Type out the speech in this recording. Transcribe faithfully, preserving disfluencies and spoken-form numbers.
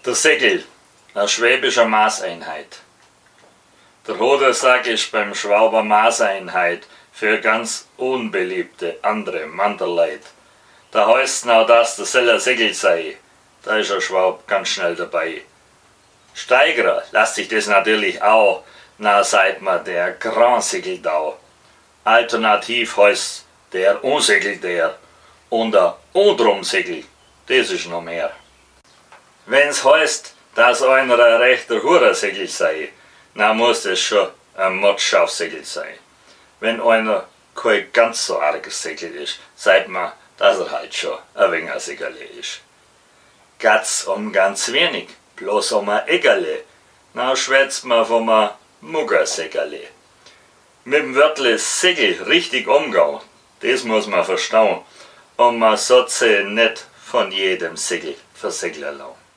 Der Segel, eine schwäbische Maßeinheit. Der Hodensack ist beim Schwaber Maßeinheit für ganz unbeliebte andere Manderleid. Da heißt noch, dass der Seller Segel sei. Da ist der Schwab ganz schnell dabei. Steigerer lässt sich das natürlich auch, na sagt man der Grand Segeldau. Alternativ heißt der Unsegel der und der Undrumsegel, das ist noch mehr. Wenn's heißt, dass einer ein rechter Hurersegel sei, dann muss das schon ein Mottschaufsegel sein. Wenn einer kein ganz so arges Segel ist, sagt man, dass er halt schon ein wenig ein Segele ist. Geht's um ganz wenig, bloß um ein Eggerle, dann schwätzt man von einem Muggersegele. Mit dem Wörtle Segel richtig umgehen, das muss man verstehen, und man sollte sich nicht von jedem Segel versegeln lassen.